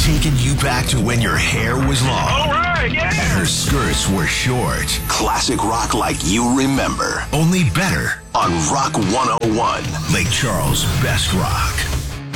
Taking you back to when your hair was long. All right, yeah. And her skirts were short. Classic rock like you remember. Only better On Rock 101. Lake Charles' best rock.